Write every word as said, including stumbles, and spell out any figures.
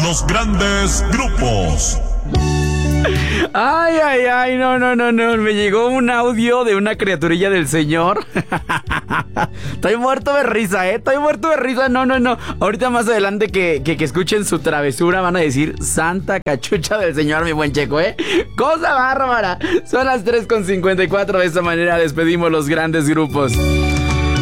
los grandes grupos. Ay, ay, ay, no, no, no, no. Me llegó un audio de una criaturilla del Señor. Estoy muerto de risa, ¿eh? Estoy muerto de risa. No, no, no. Ahorita más adelante que, que, que escuchen su travesura van a decir Santa Cachucha del Señor, mi buen Checo, ¿eh? Cosa bárbara. Son las tres con cincuenta y cuatro. De esta manera despedimos los grandes grupos.